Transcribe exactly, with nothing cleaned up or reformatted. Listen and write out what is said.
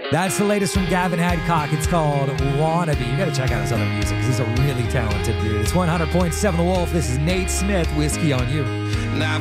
That's the latest from Gavin Hadcock. It's called Wannabe. You got to check out his other music because he's a really talented dude. It's one hundred point seven The Wolf. This is Nate Smith, Whiskey on You. Now